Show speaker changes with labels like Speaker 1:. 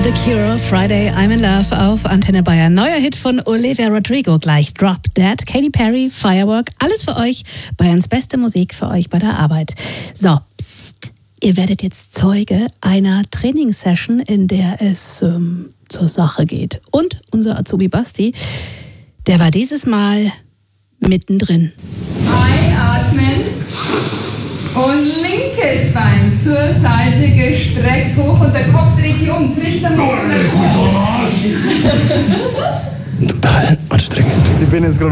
Speaker 1: The Cure, Friday, I'm in Love auf Antenne Bayern. Neuer Hit von Olivia Rodrigo gleich. Drop Dead, Katy Perry, Firework. Alles für euch. Bayerns beste Musik für euch bei der Arbeit. So, psst. Ihr werdet jetzt Zeuge einer Trainingssession, in der es zur Sache geht. Und unser Azubi Basti, der war dieses Mal mittendrin.
Speaker 2: Einatmen und linkes Bein zur Seite gestreckt hoch und der Kopf dreht sich um. Trichtermuskel.
Speaker 3: Total anstrengend. Ich bin jetzt gerade